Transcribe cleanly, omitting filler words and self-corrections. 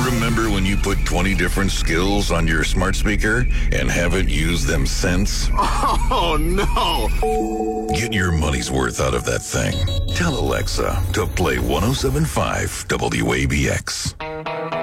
Remember when you put 20 different skills on your smart speaker and haven't used them since? Oh, no. Get your money's worth out of that thing. Tell Alexa to play 107.5 WABX.